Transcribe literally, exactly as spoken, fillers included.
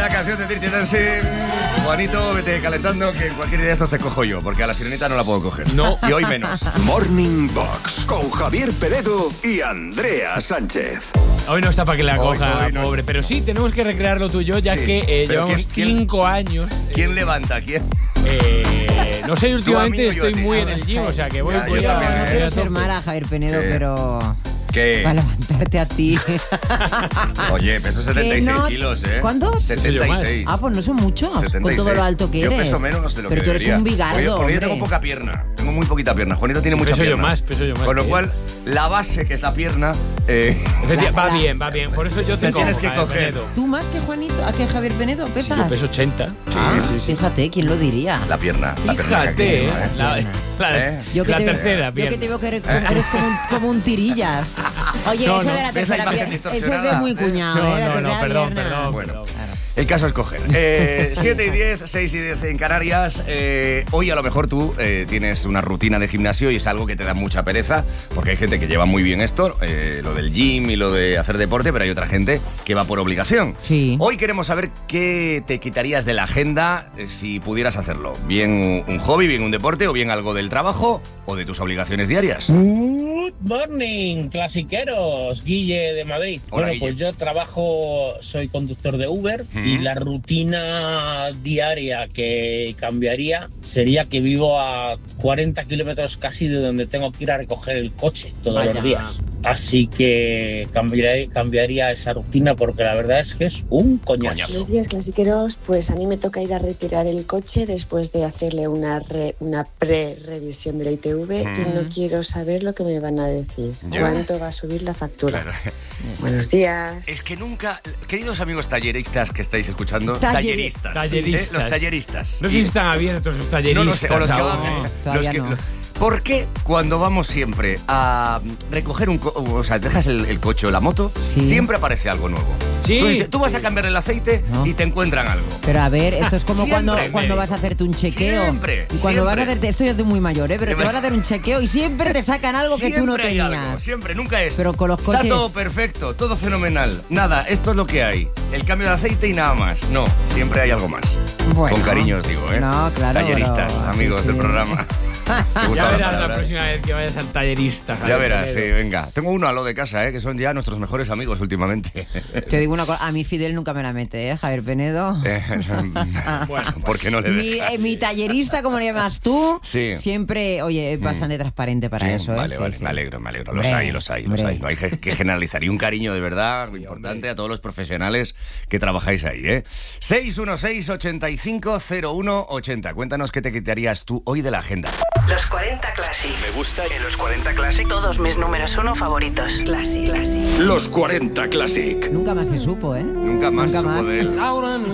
La canción de Dirty Dancing. Juanito, vete calentando, que en cualquier día de estos te cojo yo, porque a la sirenita no la puedo coger. No. Y hoy menos. Morning Box con Javier Penedo y Andrea Sánchez. Hoy no está para que la Hoy, coja, hoy no. pero, pero sí, tenemos que recrearlo tú y yo, ya Sí, que eh, pero llevamos ¿quién- quién- cinco años. ¿Quién levanta? ¿Quién? Eh, no sé, últimamente Tú a mí o yo a estoy ti. muy en el gym, o sea que voy, Ya, voy yo a... también, No eh, quiero a ser tope. mala, Javier Penedo, ¿Qué? pero ¿Qué? para levantarte a ti. Oye, peso setenta y seis Que no- kilos, ¿eh? ¿Cuántos? setenta y seis. Ah, pues no son muchos, setenta y con todo seis. lo alto que Yo eres. peso menos de lo pero que tú eres debería. un bigardo, Porque, porque yo tengo hombre. poca pierna. Tengo muy poquita pierna. Juanito tiene mucha Peso yo pierna. más, peso yo más Con lo que cual, la base, que es la pierna... Eh, Efectivamente, La- va la- bien, va bien. Por eso yo te Te cojo, tienes que Javier coger. Penedo. ¿Tú más que Juanito? ¿A que Javier Penedo pesas? Yo peso ochenta. Ah, sí, sí, sí. Fíjate, ¿quién lo diría? la pierna. La pierna que Fíjate, aquí, eh, ¿eh? la, la- ¿Eh? Yo que la te veo- tercera Yo pierna. que te veo que eres, eres como, un, como un tirillas. Oye, No, eso no, de la ¿ves la tercera imagen pierna, eso es distorsionada? de muy cuñado, No, ¿eh? La no, no, tercera perdón, pierna. perdón. Bueno, Claro. el caso es coger. Eh, siete y diez, seis y diez en Canarias. Eh, hoy a lo mejor tú eh, tienes una rutina de gimnasio y es algo que te da mucha pereza, porque hay gente que lleva muy bien esto, eh, lo del gym y lo de hacer deporte, pero hay otra gente que va por obligación. Sí. Hoy queremos saber qué te quitarías de la agenda eh, si pudieras hacerlo. Bien un hobby, bien un deporte, o bien algo del trabajo o de tus obligaciones diarias. Good morning, clasiqueros. Guille de Madrid. Hola, bueno, Guille. pues yo trabajo, soy conductor de Uber y la rutina diaria que cambiaría sería que vivo a cuarenta kilómetros casi de donde tengo que ir a recoger el coche todos Vaya. los días. Así que cambiaría, cambiaría esa rutina porque la verdad es que es un coñazo. Coñazo. Buenos días, clasiqueros. Pues a mí me toca ir a retirar el coche después de hacerle una, re- una pre-revisión de la I T V y no quiero saber lo que me van a decir. Ya. ¿Cuánto va a subir la factura? Claro. Buenos días. Es que nunca, queridos amigos talleristas que estáis escuchando, Taller- talleristas, Talleristas. ¿eh? Los talleristas. No sé Y- si están abiertos los talleristas. No lo sé, o los que aún. van. todavía los que- no. lo- ¿Por qué cuando vamos siempre a recoger un... co- o sea, dejas el, el coche o la moto, Sí. siempre aparece algo nuevo? Sí. Tú, dices- tú vas a cambiar el aceite No. y te encuentran algo. Pero a ver, esto es como Siempre, cuando, cuando médico. vas a hacerte un chequeo. Siempre, Y cuando vas a siempre. hacerte, esto yo estoy muy mayor, ¿eh? Pero te van a hacer un chequeo y siempre te sacan algo que tú no Siempre hay tenías. algo, siempre, nunca es. Pero con los Está coches- todo perfecto, todo fenomenal. Nada, esto es lo que hay. El cambio de aceite y nada más. No, siempre hay algo más. Bueno. Con cariño os digo, ¿eh? No, claro, Talleristas, pero- amigos sí, del sí. programa. Me gusta Ya la verás la palabra, ¿eh? próxima vez que vayas al tallerista, Ya Javier verás, sí, Penedo. venga. Tengo uno a lo de casa, ¿eh? Que son ya nuestros mejores amigos últimamente. Te digo una cosa, a mí Fidel nunca me la mete, ¿eh? Javier Penedo. Eh, Bueno, ¿por qué no le Mi, dejas? eh, mi tallerista, como le llamas tú, Sí. siempre, oye, es bastante transparente para Sí, eso, ¿eh? Vale, Sí, vale, sí. me alegro, me alegro. Los Hombre, hay, los hay, los hombre. hay. No hay que que generalizar. Y un cariño de verdad muy importante a todos los profesionales que trabajáis ahí, ¿eh? seis uno seis, ochenta y cinco, cero uno ochenta. Cuéntanos qué te quitarías tú hoy de la agenda. Los cuarenta Classic. Me gusta. En los cuarenta Classic. Todos mis números uno favoritos. Classic. Classic. Los cuarenta Classic. Nunca más se supo, ¿eh? Nunca más Nunca se supo más. de él.